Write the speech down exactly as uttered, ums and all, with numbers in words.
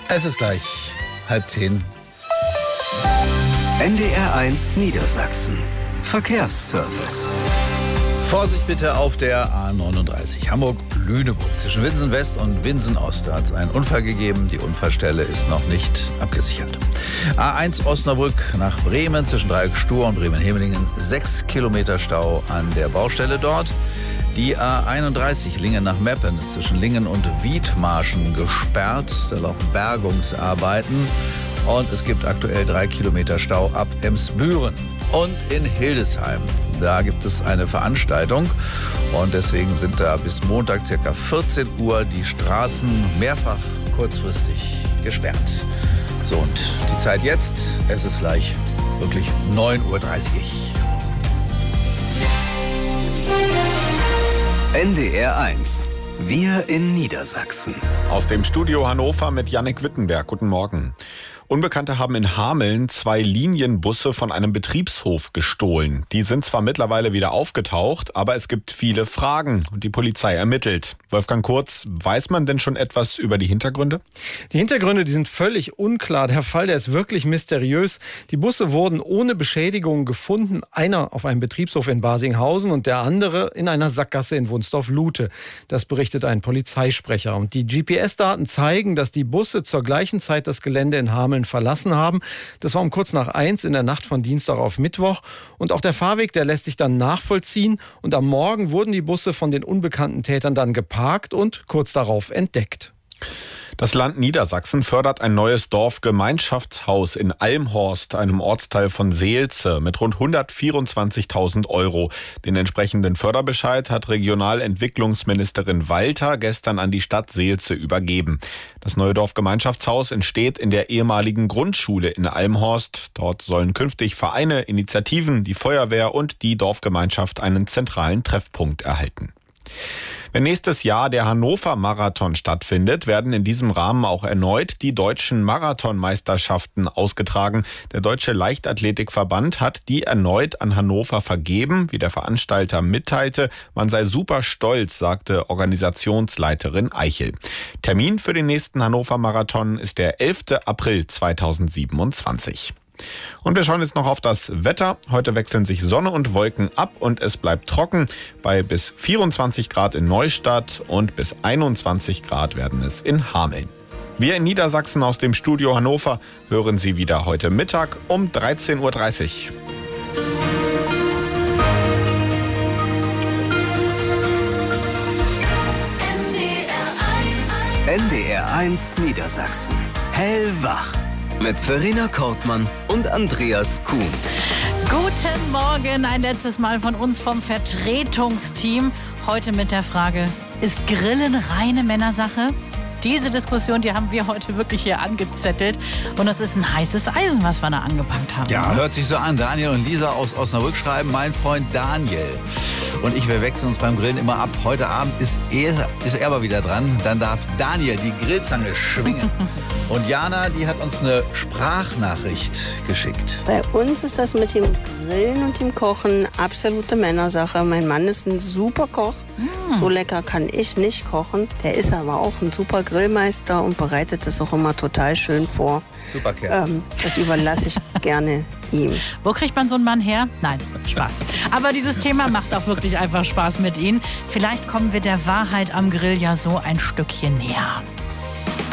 Es ist gleich halb zehn. N D R eins Niedersachsen. Verkehrsservice. Vorsicht bitte auf der A neununddreißig Hamburg-Lüneburg. Zwischen Winsen West und Winsen Ost hat es einen Unfall gegeben. Die Unfallstelle ist noch nicht abgesichert. A eins Osnabrück nach Bremen zwischen Dreieck Stur und Bremen-Hemelingen. Sechs Kilometer Stau an der Baustelle dort. Die A einunddreißig Lingen nach Meppen ist zwischen Lingen und Wiedmarschen gesperrt. Da laufen Bergungsarbeiten. Und es gibt aktuell drei Kilometer Stau ab Emsbüren. Und in Hildesheim, da gibt es eine Veranstaltung und deswegen sind da bis Montag ca. vierzehn Uhr die Straßen mehrfach kurzfristig gesperrt. So, und die Zeit jetzt, es ist gleich wirklich neun Uhr dreißig. N D R eins. Wir in Niedersachsen. Aus dem Studio Hannover mit Jannik Wittenberg. Guten Morgen. Unbekannte haben in Hameln zwei Linienbusse von einem Betriebshof gestohlen. Die sind zwar mittlerweile wieder aufgetaucht, aber es gibt viele Fragen und die Polizei ermittelt. Wolfgang Kurz, weiß man denn schon etwas über die Hintergründe? Die Hintergründe, die sind völlig unklar. Der Fall, der ist wirklich mysteriös. Die Busse wurden ohne Beschädigung gefunden. Einer auf einem Betriebshof in Barsinghausen und der andere in einer Sackgasse in Wunsdorf-Lute. Das berichtet ein Polizeisprecher. Und die G P S-Daten zeigen, dass die Busse zur gleichen Zeit das Gelände in Hameln verlassen haben. Das war um kurz nach eins in der Nacht von Dienstag auf Mittwoch. Und auch der Fahrweg, der lässt sich dann nachvollziehen. Und am Morgen wurden die Busse von den unbekannten Tätern dann geparkt und kurz darauf entdeckt. Das Land Niedersachsen fördert ein neues Dorfgemeinschaftshaus in Almhorst, einem Ortsteil von Seelze, mit rund hundertvierundzwanzigtausend Euro. Den entsprechenden Förderbescheid hat Regionalentwicklungsministerin Walter gestern an die Stadt Seelze übergeben. Das neue Dorfgemeinschaftshaus entsteht in der ehemaligen Grundschule in Almhorst. Dort sollen künftig Vereine, Initiativen, die Feuerwehr und die Dorfgemeinschaft einen zentralen Treffpunkt erhalten. Wenn nächstes Jahr der Hannover-Marathon stattfindet, werden in diesem Rahmen auch erneut die deutschen Marathonmeisterschaften ausgetragen. Der Deutsche Leichtathletikverband hat die erneut an Hannover vergeben, wie der Veranstalter mitteilte. Man sei super stolz, sagte Organisationsleiterin Eichel. Termin für den nächsten Hannover-Marathon ist der elften April zweitausendsiebenundzwanzig. Und wir schauen jetzt noch auf das Wetter. Heute wechseln sich Sonne und Wolken ab und es bleibt trocken. Bei bis vierundzwanzig Grad in Neustadt und bis einundzwanzig Grad werden es in Hameln. Wir in Niedersachsen aus dem Studio Hannover hören Sie wieder heute Mittag um dreizehn Uhr dreißig. N D R eins Niedersachsen. Hellwach. Mit Verena Kortmann und Andreas Kuhn. Guten Morgen, ein letztes Mal von uns vom Vertretungsteam. Heute mit der Frage, ist Grillen reine Männersache? Diese Diskussion, die haben wir heute wirklich hier angezettelt. Und das ist ein heißes Eisen, was wir da angepackt haben. Ja, hört sich so an. Daniel und Lisa aus Osnabrück schreiben, mein Freund Daniel und ich, wir wechseln uns beim Grillen immer ab. Heute Abend ist er, ist er aber wieder dran. Dann darf Daniel die Grillzange schwingen. Und Jana, die hat uns eine Sprachnachricht geschickt. Bei uns ist das mit dem Grillen und dem Kochen absolute Männersache. Mein Mann ist ein super Koch. Mm. So lecker kann ich nicht kochen. Der ist aber auch ein super Grillmeister und bereitet das auch immer total schön vor. Super Kerl. Ähm, das überlasse ich gerne ihm. Wo kriegt man so einen Mann her? Nein, Spaß. Aber dieses Thema macht auch wirklich einfach Spaß mit Ihnen. Vielleicht kommen wir der Wahrheit am Grill ja so ein Stückchen näher.